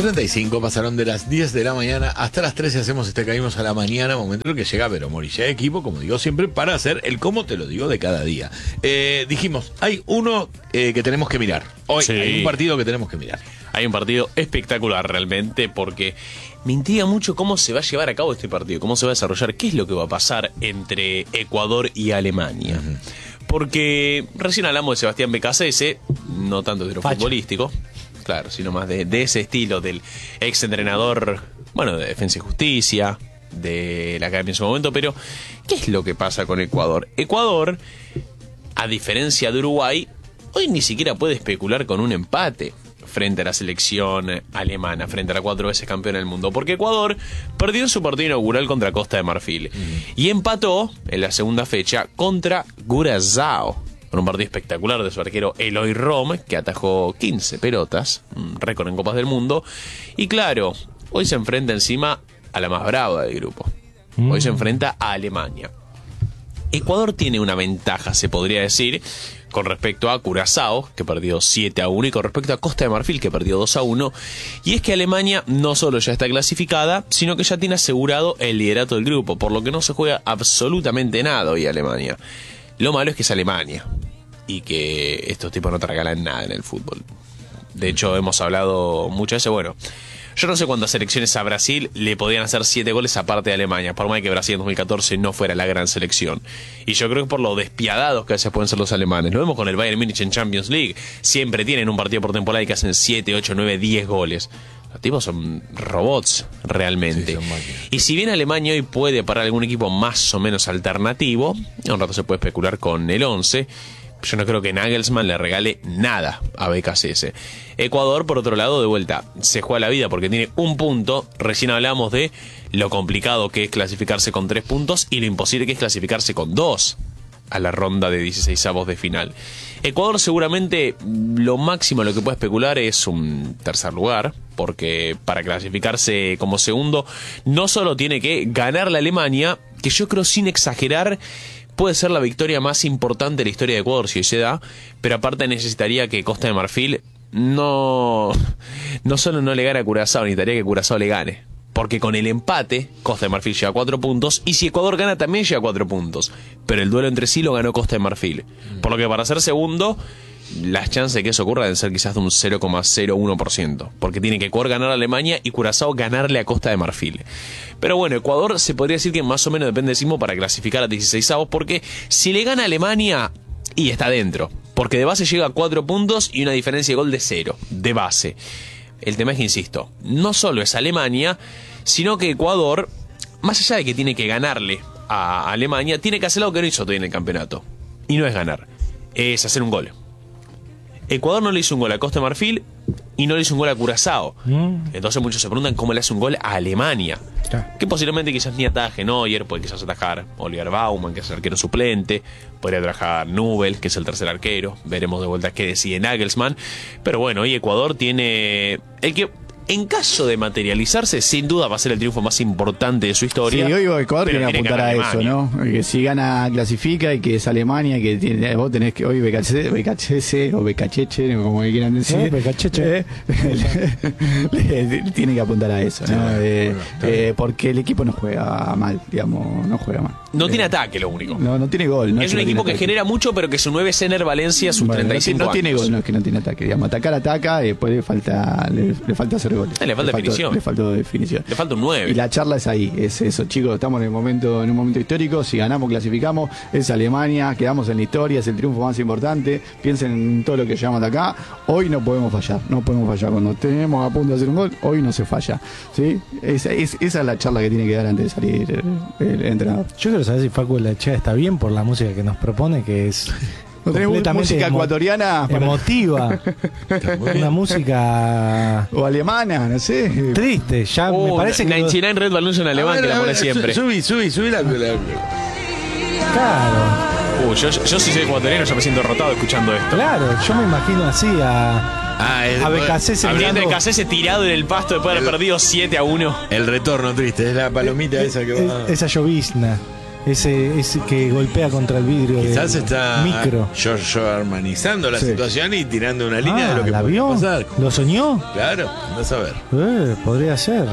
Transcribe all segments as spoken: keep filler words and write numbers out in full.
treinta y cinco, pasaron de las diez de la mañana hasta las trece, hacemos este Caímos a la Mañana, momento en el que llega Vero Morilla de equipo, como digo siempre, para hacer el cómo te lo digo de cada día. Eh, dijimos, hay uno eh, que tenemos que mirar. Hoy sí. Hay un partido que tenemos que mirar. Hay un partido espectacular realmente, porque me intriga mucho cómo se va a llevar a cabo este partido, cómo se va a desarrollar, qué es lo que va a pasar entre Ecuador y Alemania. Uh-huh. Porque recién hablamos de Sebastián Becasese, no tanto de lo Facha. futbolístico, claro, sino más de, de ese estilo del ex entrenador, bueno, de Defensa y Justicia, de la academia en su momento. Pero ¿qué es lo que pasa con Ecuador? Ecuador, a diferencia de Uruguay, hoy ni siquiera puede especular con un empate frente a la selección alemana, frente a la cuatro veces campeona del mundo, porque Ecuador perdió en su partido inaugural contra Costa de Marfil mm. y empató en la segunda fecha contra Curazao, con un partido espectacular de su arquero Eloy Rom, que atajó quince pelotas, un récord en Copas del Mundo. Y claro, hoy se enfrenta encima a la más brava del grupo. Mm. Hoy se enfrenta a Alemania. Ecuador tiene una ventaja, se podría decir, con respecto a Curazao, que perdió siete a uno, y con respecto a Costa de Marfil, que perdió dos a uno. Y es que Alemania no solo ya está clasificada, sino que ya tiene asegurado el liderato del grupo, por lo que no se juega absolutamente nada hoy Alemania. Lo malo es que es Alemania, y que estos tipos no te regalan nada en el fútbol. De hecho, hemos hablado muchas veces, bueno, yo no sé cuántas selecciones a Brasil le podían hacer siete goles aparte de Alemania, por más que Brasil en dos mil catorce no fuera la gran selección. Y yo creo que por lo despiadados que a veces pueden ser los alemanes. Lo vemos con el Bayern Múnich en Champions League. Siempre tienen un partido por temporada y que hacen siete, ocho, nueve, diez goles. Los tipos son robots realmente. Sí, son y si bien Alemania hoy puede parar algún equipo más o menos alternativo, un rato se puede especular con el once. Yo no creo que Nagelsmann le regale nada a Becasese. Ecuador, por otro lado, de vuelta, se juega la vida porque tiene un punto. Recién hablamos de lo complicado que es clasificarse con tres puntos y lo imposible que es clasificarse con dos a la ronda de dieciseisavos de final. Ecuador seguramente lo máximo a lo que puede especular es un tercer lugar, porque para clasificarse como segundo no solo tiene que ganar la Alemania, que yo creo sin exagerar puede ser la victoria más importante de la historia de Ecuador si hoy se da, pero aparte necesitaría que Costa de Marfil no, no solo no le gane a Curazao, necesitaría que Curazao le gane. Porque con el empate, Costa de Marfil lleva cuatro puntos, y si Ecuador gana también lleva cuatro puntos. Pero el duelo entre sí lo ganó Costa de Marfil. Por lo que para ser segundo, las chances de que eso ocurra deben ser quizás de un cero coma cero uno por ciento. Porque tiene que Ecuador ganar a Alemania y Curazao ganarle a Costa de Marfil. Pero bueno, Ecuador se podría decir que más o menos depende de sí mismo para clasificar a dieciseisavos, porque si le gana a Alemania, y está dentro. Porque de base llega a cuatro puntos y una diferencia de gol de cero, de base. El tema es que, insisto, no solo es Alemania, sino que Ecuador, más allá de que tiene que ganarle a Alemania, tiene que hacer algo que no hizo todavía en el campeonato. Y no es ganar, es hacer un gol. Ecuador no le hizo un gol a Costa de Marfil y no le hizo un gol a Curazao. Mm. Entonces muchos se preguntan cómo le hace un gol a Alemania. Yeah. Que posiblemente quizás ni ataje Neuer, puede quizás atajar Oliver Baumann, que es el arquero suplente, podría atajar Nubel, que es el tercer arquero. Veremos de vuelta qué decide Nagelsmann. Pero bueno, hoy Ecuador tiene el que, en caso de materializarse, sin duda va a ser el triunfo más importante de su historia. Sí, hoy Ecuador tiene que apuntar a eso, ¿no? Que si gana, clasifica, y que es Alemania, que tiene, vos tenés que hoy Becasese o Becacheche, como quieran decir. ¿Eh? Becacheche. Eh, le, le, tiene que apuntar a eso, ¿no? Sí, eh, bueno, eh, porque el equipo no juega mal, digamos, no juega mal. No eh, tiene ataque, lo único. No, no tiene gol. No es un no equipo que genera mucho, pero que su nueve es Ener Valencia, sus bueno, treinta y cinco no, no años. tiene gol, no es que no tiene ataque, digamos, atacar ataca, y después le falta, le, le falta hacer goles. Le falta le definición. Faltó, le faltó definición. Le falta un nueve. Y la charla es ahí, es eso, chicos, estamos en el momento, en un momento histórico, si ganamos, clasificamos, es Alemania, quedamos en la historia, es el triunfo más importante, piensen en todo lo que llevamos de acá, hoy no podemos fallar, no podemos fallar, cuando tenemos a punto de hacer un gol, hoy no se falla, ¿sí? Esa es, esa es la charla que tiene que dar antes de salir el, el entrenador. Yo quiero saber si Facu Lachea está bien por la música que nos propone, que es ¿No tenés música emo ecuatoriana? Para... Emotiva. Una música... O alemana, no sé. Triste, ya oh, me parece que... noventa y nueve Red Balloons en alemán, ver, que la pone siempre. Subí, subí, subí la... Claro. Uh, yo, yo si soy ecuatoriano ya me siento derrotado escuchando esto. Claro, yo me imagino así a... Ah, es, a Becasese mirando... Becasese tirado en el pasto después de haber perdido siete a uno. El retorno triste, es la palomita es, esa que va... Es, esa llovizna. ese, ese que golpea contra el vidrio. Quizás del está micro. Giorgio armonizando la Sí. situación y tirando una línea Ah, de lo que ¿la puede vio? pasar. ¿Lo soñó? Claro, andás a ver. Eh, podría ser.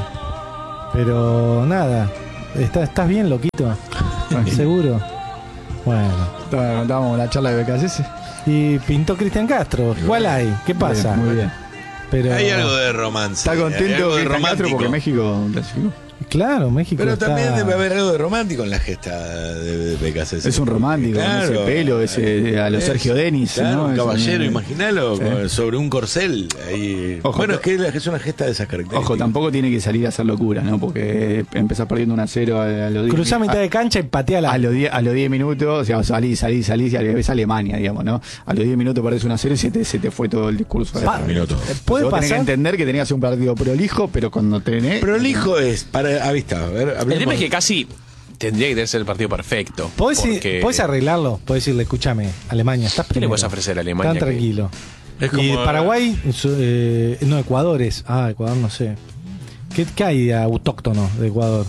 Pero nada. ¿Estás, estás bien, loquito? ¿Seguro? Bueno. Está- Estábamos en la charla de B K C S. Y pintó Cristian Castro. ¿Cuál hay? ¿Qué pasa? Bien, muy bien. Pero, Hay algo de romance. Está hay contento algo de Cristian Castro romántico. porque México clasificó. Claro, México Pero está... también debe haber algo de romántico en la gesta de, de B K C S. Es un romántico, con ese pelo, ese a lo Es- Sergio Denis. Claro, ¿no? un Es caballero, un- imagínalo, Sí. con- sobre un corcel. Ahí. Ojo, bueno, que- es que es una gesta de esas características. Ojo, tampoco tiene que salir a hacer locura, ¿no? Porque empezás perdiendo un a cero a, a los diez Cruzá mitad a- de cancha y patea la... A los diez a los diez minutos, o sea, salís, salís, salís, y a ves Alemania, digamos, ¿no? A los diez minutos perdés un a cero y se te, se te fue todo el discurso. Pa- minutos. ¿Puede Vos tenés que pasar? entender que tenías un partido prolijo, pero cuando tenés... Prolijo es, para, ah, viste, a ver, El hablemos. tema es que casi tendría que ser el partido perfecto. ¿Podés, ir- porque- podés arreglarlo? Podés decirle, escúchame, Alemania, estás ¿Qué le primero. puedes ofrecer a Alemania Tan que- tranquilo. Es como- Y Paraguay, su- eh, no, Ecuador es... Ah, Ecuador no sé. ¿Qué, qué hay de autóctono de Ecuador?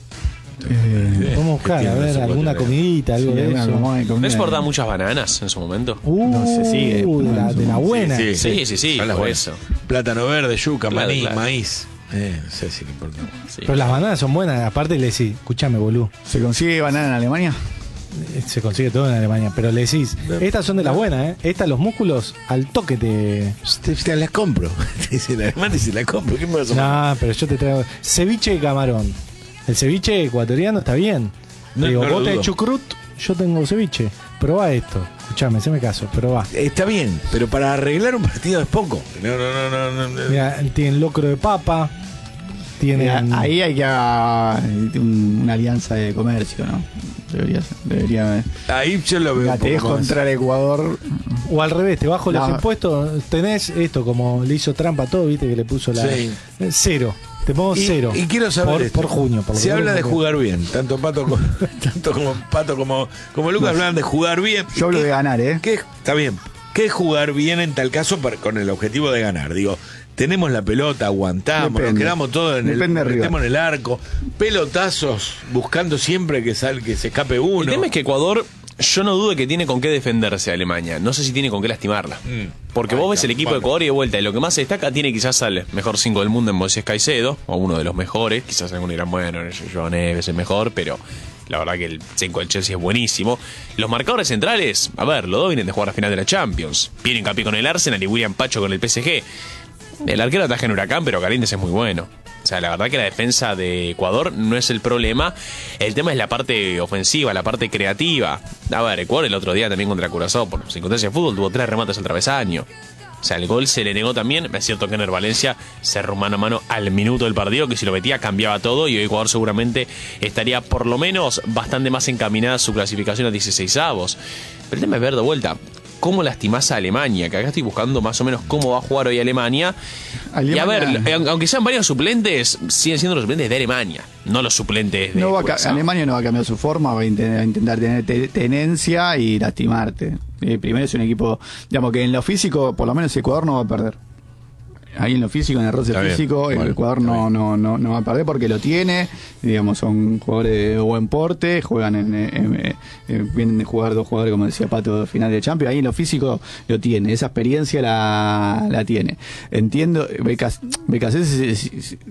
Eh, Podemos buscar, a tiene ver, eso, alguna cuatro. comidita, algo sí, de una eso. comida- comida- ¿No exportaba muchas bananas en su momento? Uh, No se sigue. de la, de la buena. Sí, Sí, sí, sí, Son las por buenas. eso. Plátano verde, yuca, Claro, maní, claro. maíz. Eh, no sé si le importa. Sí. Pero las bananas son buenas. Aparte le decís, escúchame, boludo. ¿Se consigue banana en Alemania? Eh, Se consigue todo en Alemania. Pero le decís, estas son de las buenas, ¿eh? Estas, los músculos, al toque te... Te, te las compro. Dice la alemán, dice la compro. ¿Qué me vas a No, pero yo te traigo... Ceviche de camarón. El ceviche ecuatoriano está bien. No, Te digo, no lo vos tenés dudo. chucrut, yo tengo ceviche. Probá esto. Escuchame, haceme caso, probá. Está bien, pero para arreglar un partido es poco. No, no, no, no. no, no. Mira, tienen locro de papa. Tienen... Mira, ahí hay que hacer una alianza de comercio, ¿no? Debería ser. Debería. Ahí yo lo veo. La un te poco más. contra el Ecuador. O al revés, te bajo los No. impuestos, tenés esto, como le hizo trampa a todo, viste que le puso la... Sí. Eh, Cero. Te pongo Y, cero. y quiero saber por, esto. por junio. Por lo Se que habla veo, de porque- jugar bien. Tanto Pato como, tanto como Pato como, como Lucas hablan de jugar bien. Yo hablo ¿Qué- de ganar, ¿eh? ¿qué, está bien. ¿Qué es jugar bien en tal caso para- con el objetivo de ganar? Digo, tenemos la pelota, aguantamos, Depende. nos quedamos todos en Depende el, del metemos en rival. el arco, pelotazos, buscando siempre que sal, que se escape uno. El tema es que Ecuador, yo no dudo de que tiene con qué defenderse a Alemania. No sé si tiene con qué lastimarla. Mm. Porque Ahí vos ves está, el equipo de bueno. Ecuador y de vuelta, y lo que más se destaca tiene quizás al mejor cinco del mundo en Moisés Caicedo, o uno de los mejores. Quizás algunos dirán, bueno, Joao Neves es el mejor, pero la verdad que el cinco del Chelsea es buenísimo. Los marcadores centrales, a ver, los dos vienen de jugar la final de la Champions. Pierre Hincapié con el Arsenal y William Pacho con el P S G. El arquero ataja en Huracán, pero Galíndez es muy bueno. O sea, la verdad que la defensa de Ecuador no es el problema. El tema es la parte ofensiva, la parte creativa. A ver, Ecuador el otro día también contra Curazao, por circunstancias de fútbol, tuvo tres remates al travesaño. O sea, el gol se le negó también. Es cierto que Ener Valencia cerró mano a mano al minuto del partido, que si lo metía cambiaba todo y hoy Ecuador seguramente estaría por lo menos bastante más encaminada a su clasificación a dieciseisavos. Pero el tema es ver de vuelta cómo lastimás a Alemania, que acá estoy buscando más o menos cómo va a jugar hoy Alemania. Alemania- Y a ver, eh, aunque sean varios suplentes, siguen siendo los suplentes de Alemania, no los suplentes de No va a ca- Curazao. Alemania no va a cambiar su forma, va a int- a intentar tener te- tenencia y lastimarte. Eh, primero es un equipo, digamos que en lo físico, por lo menos Ecuador no va a perder. Ahí en lo físico, en el roce Está bien. físico, el Bueno, Ecuador está no, bien. no, no, no va a perder porque lo tiene. Digamos, son jugadores de buen porte, juegan en, en- en- eh, vienen de jugar dos jugadores, como decía Pato, final de Champions. Ahí en lo físico lo tiene, esa experiencia la, la tiene. Entiendo, B K C,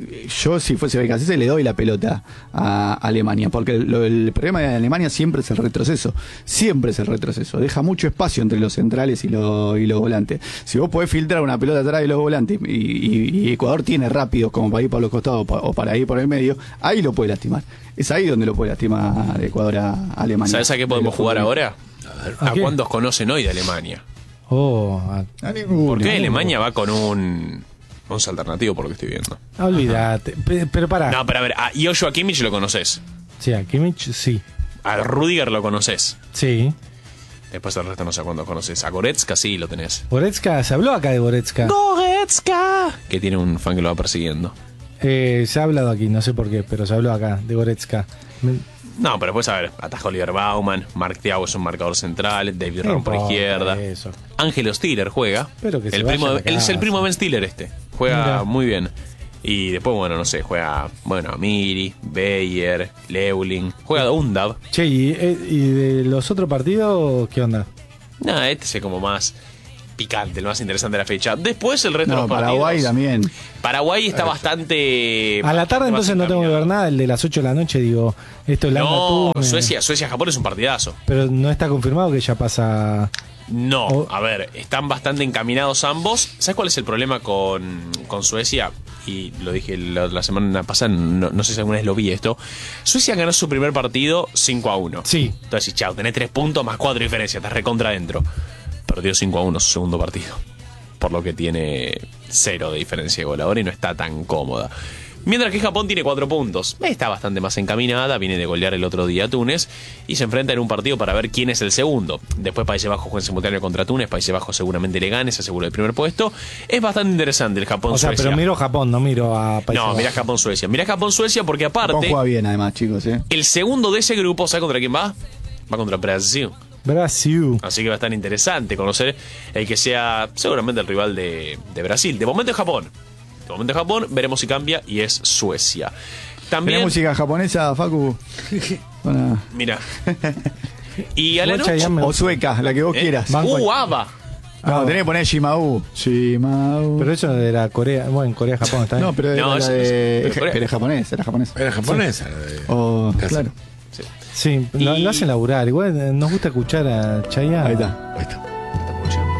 yo si fuese B K C le doy la pelota a Alemania, porque lo- el problema de Alemania siempre es el retroceso, siempre es el retroceso, deja mucho espacio entre los centrales y, lo- y los volantes. Si vos podés filtrar una pelota atrás de los volantes y, y- y Ecuador tiene rápidos como para ir por los costados pa- o para ir por el medio, ahí lo puede lastimar. Es ahí donde lo puede lastimar Ecuador a a Alemania. ¿Sabes a qué podemos jugar ahora? ¿A ¿A qué? cuántos conocen hoy de Alemania? Oh, a- A ninguno. Porque Alemania va con un once alternativo por lo que estoy viendo. olvídate. Pe- Pero pará. No, pero a ver, a Joshua Kimmich lo conoces. Sí, a Kimmich, sí. A Rudiger lo conoces. Sí. Después el resto no sé a cuántos conoces. A Goretzka sí lo tenés. Goretzka, se habló acá de Goretzka. ¡Goretzka! Que tiene un fan que lo va persiguiendo. Eh, se ha hablado aquí, no sé por qué, pero se habló acá de Goretzka. Me- No, pero después, a ver, ataja Oliver Baumann, Mark Thiago es un marcador central, David no Ram por importa izquierda. Eso. Ángelo Stiller juega. Pero que se el vaya primo, a la él es el casa. primo de Ben Stiller este. Juega Mira. muy bien. Y después, bueno, no sé, juega, bueno, Amiri, Bayer, Lewling, juega Undav. Che, ¿y, eh, ¿y de los otros partidos qué onda? Nada, este es como más picante, el más interesante de la fecha. Después el resto de No, los partidos. Paraguay también. Paraguay está bastante. A la tarde bastante entonces no más tengo que ver encaminado. nada, el de las ocho de la noche, digo, esto es No, Túnez. Suecia, Suecia-Japón es un partidazo. Pero no está confirmado que ya pasa. No, O- a ver, están bastante encaminados ambos. ¿Sabes cuál es el problema con, con Suecia? Y lo dije la, la semana pasada, no, no sé si alguna vez lo vi esto. Suecia ganó su primer partido cinco a uno. Sí. Entonces, chao, tenés tres puntos más cuatro diferencias, estás recontra adentro. Perdió cinco a uno su segundo partido. Por lo que tiene cero de diferencia de gol ahora y no está tan cómoda. Mientras que Japón tiene cuatro puntos. Está bastante más encaminada, viene de golear el otro día a Túnez y se enfrenta en un partido para ver quién es el segundo. Después Países Bajos juega en simultáneo contra Túnez, Países Bajos seguramente le gane, se asegura el primer puesto. Es bastante interesante el O sea, Japón-Suecia. pero miro Japón, no miro a Países No, mirá Bajos. Japón-Suecia. Mirá Japón-Suecia porque Japón aparte, juega bien, además, chicos, ¿eh? el segundo de ese grupo, ¿sabe contra quién va? Va contra Brasil. Brasil. Así que va a estar interesante conocer el que sea seguramente el rival de, de Brasil. De momento es Japón. De momento es Japón, veremos si cambia y es Suecia. ¿Tenés También, música japonesa, Facu? Para- mira. Y a la Guacha, noche... ya me- O sueca, la que vos ¿eh? quieras. Banco- Uh, ABBA. No, tenés que poner Shimau. Shimau. Pero eso de la Corea. Bueno, en Corea, Japón está bien. No, pero No, era es- la de... es- pero- Pero es japonés, era japonés. Era japonesa. la de- O, Casi. claro. Sí, Sí, lo, Y- lo hacen laburar. Igual eh, nos gusta escuchar a Chayanne. Ahí está. Ahí está. está escuchando.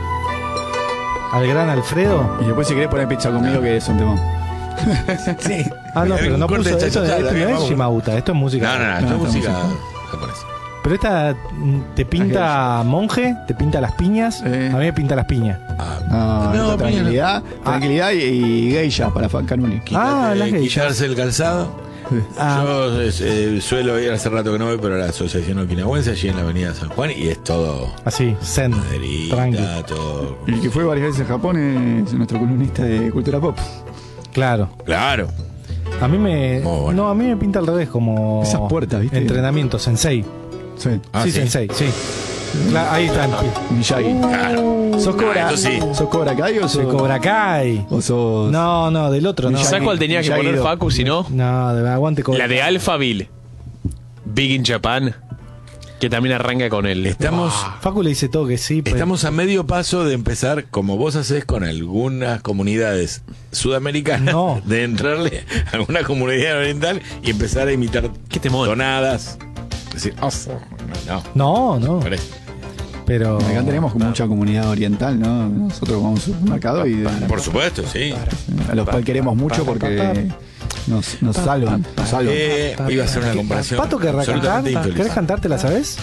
Al gran Alfredo. Y después si querés poner pizza conmigo, que es un temón. Sí. Ah, no, Hay pero un no corte puso de esto, chachachá, esto no bien, es vamos. Shimauta, esto es música. No, no, no, esto No, es música música. japonesa. Pero esta mm, te pinta monje, te pinta las piñas. Eh. A mí me pinta las piñas. Ah, No, No, no, tranquilidad, tranquilidad y, y geisha para Fan Canuli. Ah, quítate- las geishas. quitarse el calzado. Ah, Yo eh, suelo ir, hace rato que no voy, pero a la Asociación Okinawense, allí en la Avenida San Juan, y es todo así, zen. maderita, Tranqui. todo. El que fue varias veces a Japón es nuestro columnista de cultura pop. Claro. Claro. A mí me. Muy bueno. No, a mí me pinta al revés, como. Esas puertas, ¿viste? Entrenamiento, sensei. Sí. Ah, sí, sí. sensei, sí. Cla- ahí está. Miyagi. Claro. ¿Sos Cobra? Ah, eso sí. ¿Sos Cobra Kai o sos Soy Cobra Kai. O sos No, no, del otro no. Miyagi. ¿Sabes cuál tenía que Miyagi poner Do. Facu si no? No, de aguante Cobra La de Alphaville. Big in Japan. Que también arranca con el. Estamos, Facu le dice todo que sí. pero- estamos a medio paso de empezar, como vos hacés con algunas comunidades sudamericanas, No. de entrarle a alguna comunidad oriental y empezar a imitar Qué temor. tonadas. Decir, oh, no, No, no. por eso. Pero. Acá tenemos mucha comunidad oriental, ¿no? Nosotros vamos a un supermercado y de- Por supuesto, sí. a los cuales queremos mucho porque nos, nos salvan, nos salvan. Eh, iba a hacer una comparación. Pato querrá cantar. absolutamente infeliz. ¿Querés cantarte, la sabes?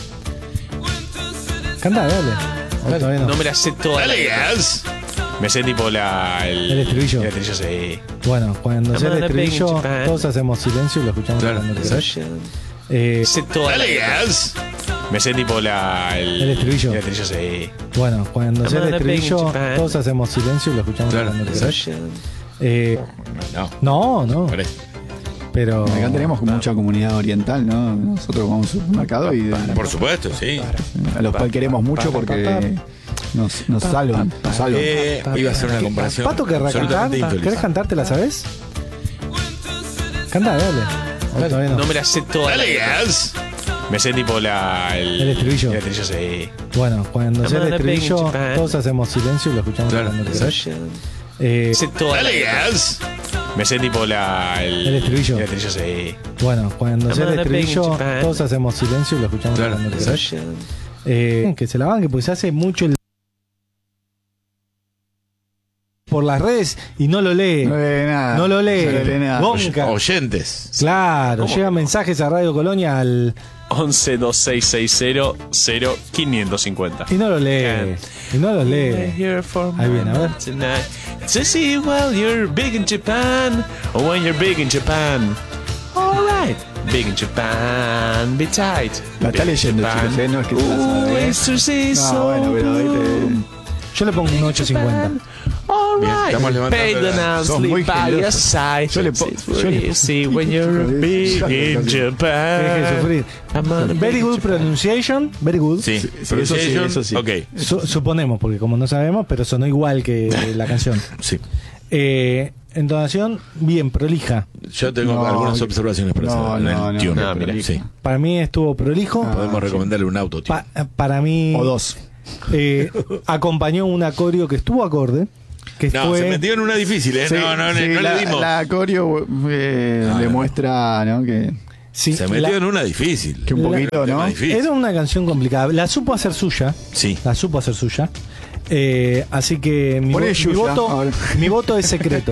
Canta, dale. O todavía no. No me la sé toda. Dale, yes. Me sé tipo la. El, El estribillo. El estribillo, sí. Bueno, cuando sea el I'm gonna estribillo, bang in Japan. todos hacemos silencio y lo escuchamos Claro. cuando querás. Eh, Me sé toda. Dale, yes. Me sé tipo la. El, El estribillo. El estribillo, sí. bueno, cuando I'm sea el gonna bang in estribillo, Japan. todos hacemos silencio y lo escuchamos Claro. cuando querás. Eh, No, no, no. por eso. Pero. Acá tenemos mucha comunidad oriental, ¿no? Nosotros vamos a un supermercado y de- Por supuesto, sí. a los cuales queremos mucho porque nos, nos salvan, nos salvan. Eh, iba a hacer una comparación. Pato querrá cantar. absolutamente infeliz. ¿Querés cantarte, la sabes? Canta, dale. O todavía no. No me la sé toda. Dale, yes. Me sé tipo la. El, El estribillo. El estribillo, sí. Bueno, cuando I'm sea el gonna bang in estribillo, Japan. todos hacemos silencio y lo escuchamos Claro. cuando querás. Eh, Me sé toda. Dale, yes. Me sé tipo la. El, El estribillo. El estribillo, sí. bueno, cuando I'm sea el gonna bang in estribillo, Japan. todos hacemos silencio y lo escuchamos Claro. cuando querás. Eh, que se la banque, porque se hace mucho el por las redes y no lo lee. No lee nada. No lo lee. No lee nada. Gonca. Oyentes. Claro, llegan mensajes a Radio Colonia al once dos seis seis cero cero quinientos cincuenta. y no lo lee. Y no lo lee. Ahí viene, a ver. Tonight. To see while you're big in Japan, or when you're big in Japan. Alright, big in Japan, be tight. La está Big in leyendo, Japan. chicos, ¿eh? No es que se la sabe, ¿eh? Always to see No, so bueno, pero ahí Yo le pongo un ocho cincuenta. Bien, Alright, estamos levantando pay the la- now, Sos muy sleep by your generoso. side. Yo le po- It's yo le really po- see when you're big in Deje Deje de Japan. sufrir. I'm gonna Very big in good Japan. pronunciation. Very good. Sí, sí, pronunciation, eso sí, eso sí. ok. Su- suponemos, porque como no sabemos, pero sonó igual que la canción. Sí. Eh, entonación, bien, prolija. Yo tengo No, algunas que- observaciones para no, hacer en no, el no, Tune. no, mira. Sí. Para mí estuvo prolijo. Ah, Podemos sí. recomendarle un auto, tío. Pa- para mí O dos. eh, acompañó un acorio que estuvo acorde. Que No, fue, se metió en una difícil, ¿eh? Sí, no, no, sí, no la, le dimos. La coreo eh, Ah, demuestra, ¿no? Que, sí, se metió la- en una difícil. que un La- poquito, tema ¿no? difícil. Era una canción complicada. La supo hacer suya. Sí. La supo hacer suya. Eh, así que mi, Poné vo- mi Yuya, voto, ahora. mi voto es secreto.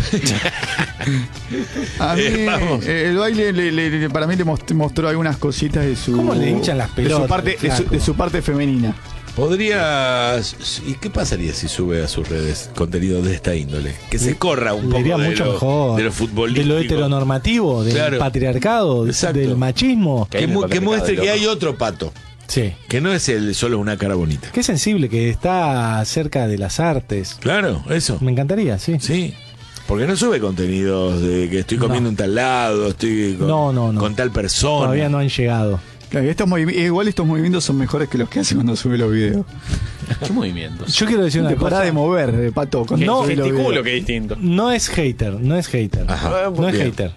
A mí, Eh, vamos. eh, el baile le- le- le- para mí le most- mostró algunas cositas de su. ¿Cómo le hinchan las de su pelotas, parte, de su, flaco? de su parte femenina. Podrías. ¿Y qué pasaría si sube a sus redes contenido de esta índole? Que se corra un Le poco iría de mucho lo, mejor. de lo futbolístico. De lo heteronormativo, del Claro. patriarcado, Exacto. del machismo. Que Que, hay mu- un que muestre patriarcado, que hay loco. otro pato. Sí. Que no es el solo una cara bonita. Qué sensible que está cerca de las artes. Claro, eso. Me encantaría, sí. Sí. Porque no sube contenidos de que estoy comiendo No. en tal lado, estoy con, No, no, no. con tal persona. Todavía no han llegado. Claro, estos movi- igual estos movimientos son mejores que los que hace cuando sube los videos. ¿Qué movimientos? Yo quiero decir Te una parás cosa. de mover, eh, Pato. Cuando No, subís los Gesticulo, videos. que es distinto. No es hater, no es hater. Ajá, no es bien. hater.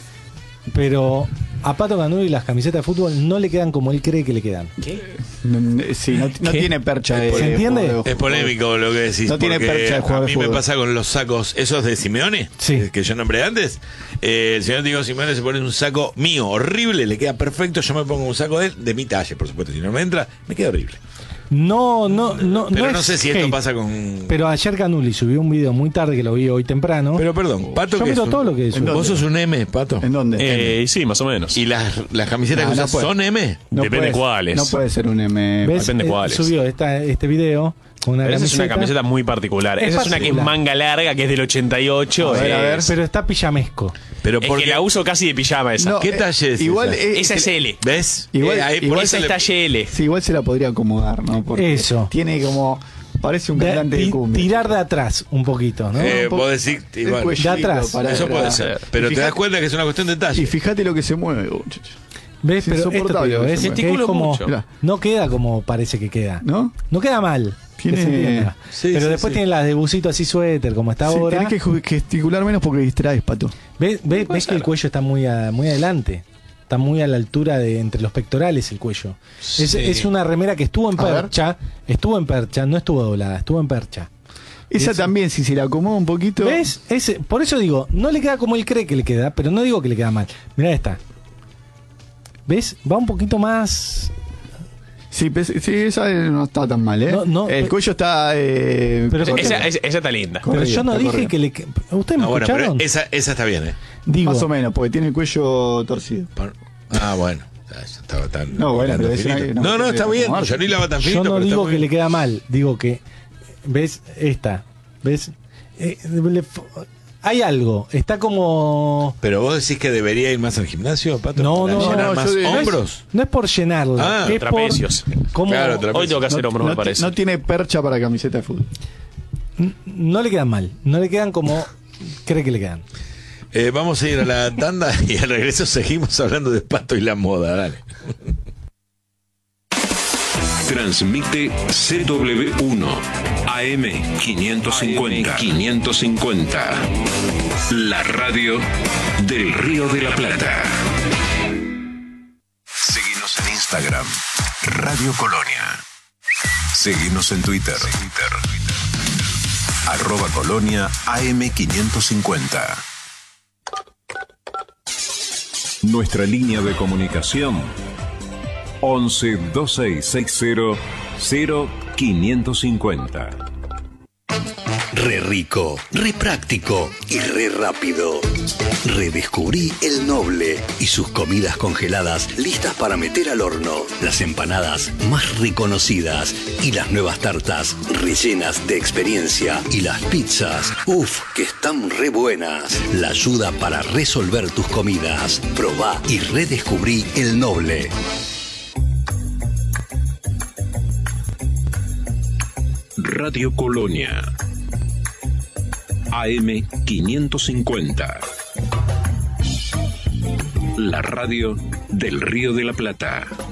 Pero a Pato Canuri las camisetas de fútbol no le quedan como él cree que le quedan. No, sí, no, no ¿Qué? tiene percha de. ¿Se entiende? de- de- Es polémico lo que decís. No tiene porque percha de a jugador mí de me fútbol. pasa con los sacos, esos de Simeone, Sí. que- que yo nombré antes. Eh, el señor Diego Simeone se pone un saco mío, horrible, le queda perfecto. Yo me pongo un saco de él, de mi talla, por supuesto. Si no me entra, me queda horrible. No, no, no. Pero no, es sé si esto hate. pasa con. Pero ayer Canuli subió un video muy tarde que lo vi hoy temprano. Pero perdón, Pato, Yo que miro es un- todo lo que sube. ¿Vos sos un M, Pato? ¿En dónde? Eh, sí, más o menos. ¿Y las, las camisetas No, que no usas puede. son M? No Depende puede- cuáles. No puede ser un M. ¿Ves? depende Eh, cuáles. Subió esta, este video con una Pero esa es camiseta. una camiseta muy particular. Es Esa es una que es particular. manga larga, que es del ochenta y ocho. A ver, a ver. es- Pero está pijamesco. Pero Es porque que la uso casi de pijama esa. No, ¿Qué eh, talle es igual, esa? eh, Esa es que- L. ¿Ves? Igual- Eh, ahí por igual eso Esa es le- talle L. Sí, igual se la podría acomodar, ¿no? Porque Eso. Tiene como. Parece un De- cantante de ti- cumbia. tirar de atrás un poquito, ¿no? Eh, Un poco- vos decís, el igual. cuellito De atrás. para Eso puede atrás. ser. Pero Y te das fíjate- cuenta que es una cuestión de talle. Y fíjate lo que se mueve, muchacho. ¿Ves? Es Pero esto te insoportable digo, lo que es, se que mueve. es como. Gesticulo mucho. No queda como parece que queda. ¿No? No queda mal. Tiene- que se entienda. Sí, pero sí, después sí. tiene las de busito así suéter, como está Sí, ahora. tenés que ju- gesticular menos porque distraes, Pato. ¿Ves, ves- Puede ves que ser. el cuello está muy, a- muy adelante? Está muy a la altura de entre los pectorales el cuello. Es, Sí. es una remera que estuvo en A ver. percha, estuvo en percha, no estuvo doblada, estuvo en percha. Esa Eso. también, si se la acomoda un poquito. ¿Ves? Ese, por eso digo, no le queda como él cree que le queda, pero no digo que le queda mal. Mirá esta. ¿Ves? Va un poquito más. Sí, pes- sí, esa eh, no está tan mal, ¿eh? No, no, el pe- cuello está. Eh, Pero- correcto. Esa, esa, esa está linda. Correcto, Pero yo no está dije correcto. que le. que- ¿Ustedes me Ah, bueno, pero escucharon? esa, esa está bien, ¿eh? Digo, Más o menos, porque tiene el cuello torcido. Por- Ah, bueno. Ya estaba tan. No, bueno, hablando pero es una- finito. no, no, no, tiene está que bien. acomodarse. Yo ni la va tan yo finito, no pero está digo muy que le bien. queda mal, digo que. ¿Ves? Esta. ¿Ves? Eh, le- hay algo. Está como. Pero vos decís que debería ir más al gimnasio, Pato. No, ¿Para no, llenar no, más yo de- No es- hombros. No es por llenarla. Ah, es trapecios. por. Como, Claro, trape- Hoy tengo que hacer hombros, no, me parece. no tiene percha para camiseta de fútbol. n- no le quedan mal. No le quedan como cree que le quedan. Eh, vamos a ir a la tanda y al regreso seguimos hablando de Pato y la moda. Dale. Transmite C W uno A M quinientos cincuenta. quinientos cincuenta. La radio del Río de la Plata. Seguinos en Instagram, Radio Colonia. Seguinos en Twitter, arroba Colonia A M quinientos cincuenta. Nuestra línea de comunicación once dos seis seis cero cero quinientos cincuenta. Re rico, re práctico y re rápido. Redescubrí el Noble y sus comidas congeladas listas para meter al horno. Las empanadas más reconocidas y las nuevas tartas rellenas de experiencia. Y las pizzas, uff, que están re buenas. La ayuda para resolver tus comidas. Probá y redescubrí el Noble. Radio Colonia A M quinientos cincuenta. La radio del Río de la Plata.